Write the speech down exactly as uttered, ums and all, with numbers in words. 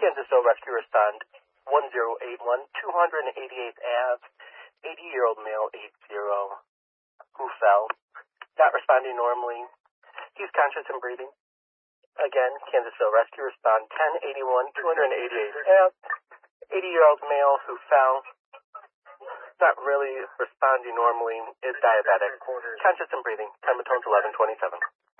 Kansasville Rescue Respond one zero eight one, two eighty-eighth Ave, eighty-year-old male, eight zero, who fell, not responding normally. He's conscious and breathing. Again, Kansasville Rescue Respond ten eighty-one, two eighty-eighth Ave, eighty-year-old male who fell, not really responding normally, is diabetic, conscious and breathing. Time of tones eleven twenty-seven.